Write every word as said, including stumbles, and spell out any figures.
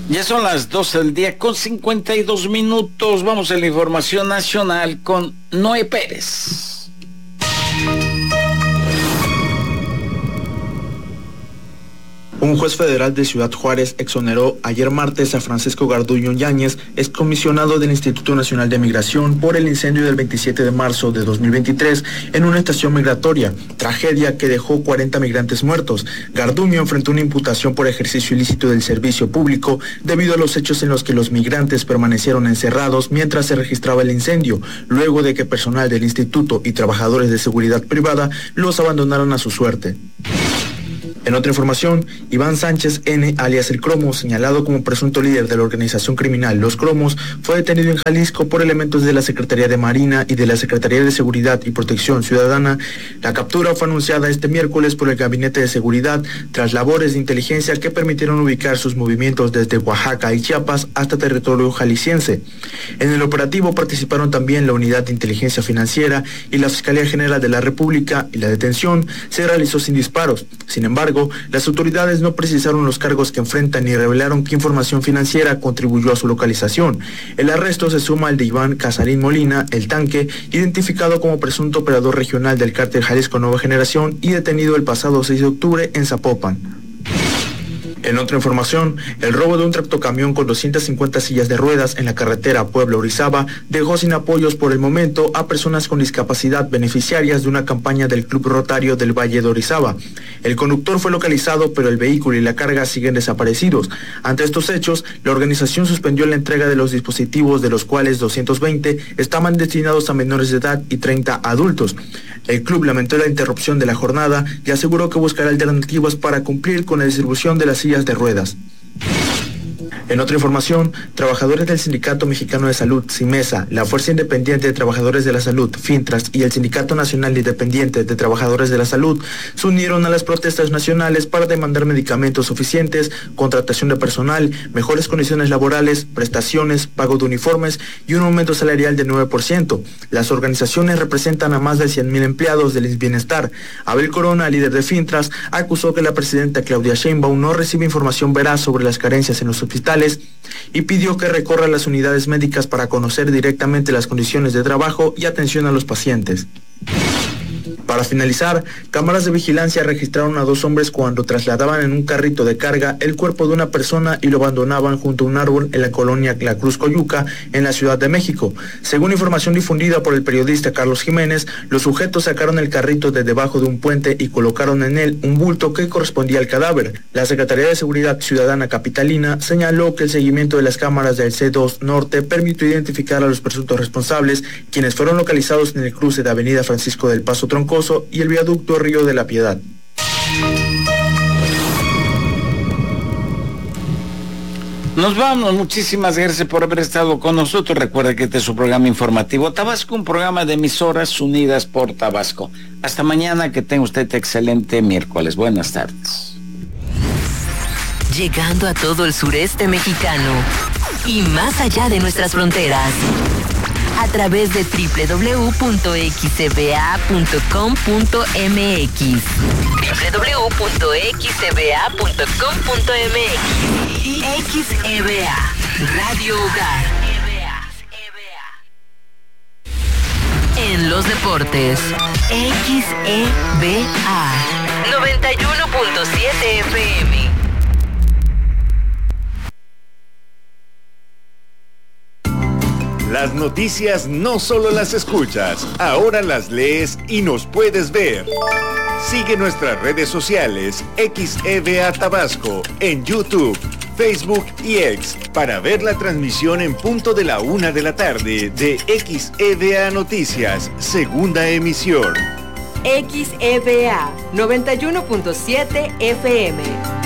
Ya son las doce del día con cincuenta y dos minutos. Vamos a la información nacional con Noé Pérez. Un juez federal de Ciudad Juárez exoneró ayer martes a Francisco Garduño Yáñez, excomisionado del Instituto Nacional de Migración, por el incendio del veintisiete de marzo de dos mil veintitrés en una estación migratoria, tragedia que dejó cuarenta migrantes muertos. Garduño enfrentó una imputación por ejercicio ilícito del servicio público debido a los hechos en los que los migrantes permanecieron encerrados mientras se registraba el incendio, luego de que personal del instituto y trabajadores de seguridad privada los abandonaron a su suerte. En otra información, Iván Sánchez N., alias El Cromo, señalado como presunto líder de la organización criminal Los Cromos, fue detenido en Jalisco por elementos de la Secretaría de Marina y de la Secretaría de Seguridad y Protección Ciudadana. La captura fue anunciada este miércoles por el Gabinete de Seguridad tras labores de inteligencia que permitieron ubicar sus movimientos desde Oaxaca y Chiapas hasta territorio jalisciense. En el operativo participaron también la Unidad de Inteligencia Financiera y la Fiscalía General de la República, y la detención se realizó sin disparos. Sin embargo, las autoridades no precisaron los cargos que enfrentan ni revelaron qué información financiera contribuyó a su localización. El arresto se suma al de Iván Casarín Molina, el Tanque, identificado como presunto operador regional del cártel Jalisco Nueva Generación y detenido el pasado seis de octubre en Zapopan. En otra información, el robo de un tractocamión con doscientas cincuenta sillas de ruedas en la carretera Puebla-Orizaba dejó sin apoyos por el momento a personas con discapacidad beneficiarias de una campaña del Club Rotario del Valle de Orizaba. El conductor fue localizado, pero el vehículo y la carga siguen desaparecidos. Ante estos hechos, la organización suspendió la entrega de los dispositivos, de los cuales doscientos veinte estaban destinados a menores de edad y treinta a adultos. El club lamentó la interrupción de la jornada y aseguró que buscará alternativas para cumplir con la distribución de las sillas de ruedas. En otra información, trabajadores del Sindicato Mexicano de Salud, SIMESA, la Fuerza Independiente de Trabajadores de la Salud, FINTRAS, y el Sindicato Nacional Independiente de Trabajadores de la Salud se unieron a las protestas nacionales para demandar medicamentos suficientes, contratación de personal, mejores condiciones laborales, prestaciones, pago de uniformes y un aumento salarial del nueve por ciento. Las organizaciones representan a más de cien mil empleados del Bienestar. Abel Corona, líder de FINTRAS, acusó que la presidenta Claudia Sheinbaum no recibe información veraz sobre las carencias en los hospitales y pidió que recorra las unidades médicas para conocer directamente las condiciones de trabajo y atención a los pacientes. Para finalizar, cámaras de vigilancia registraron a dos hombres cuando trasladaban en un carrito de carga el cuerpo de una persona y lo abandonaban junto a un árbol en la colonia La Cruz Coyuca, en la Ciudad de México. Según información difundida por el periodista Carlos Jiménez, los sujetos sacaron el carrito de debajo de un puente y colocaron en él un bulto que correspondía al cadáver. La Secretaría de Seguridad Ciudadana Capitalina señaló que el seguimiento de las cámaras del C dos Norte permitió identificar a los presuntos responsables, quienes fueron localizados en el cruce de Avenida Francisco del Paso Troncoso y el viaducto Río de la Piedad. Nos vamos, muchísimas gracias por haber estado con nosotros. Recuerda que este es su programa informativo Tabasco, un programa de emisoras unidas por Tabasco. Hasta mañana, que tenga usted excelente miércoles. Buenas tardes. Llegando a todo el sureste mexicano y más allá de nuestras fronteras, a través de doble u doble u doble u punto x e b a punto com punto m x, doble u doble u doble u punto x e b a punto com punto m x y X E B A, Radio Hogar. En los deportes, X E B A, noventa y uno punto siete F M. Las noticias no solo las escuchas, ahora las lees y nos puedes ver. Sigue nuestras redes sociales X E B A Tabasco en YouTube, Facebook y X para ver la transmisión en punto de la una de la tarde de X E B A Noticias, segunda emisión. X E B A noventa y uno punto siete F M.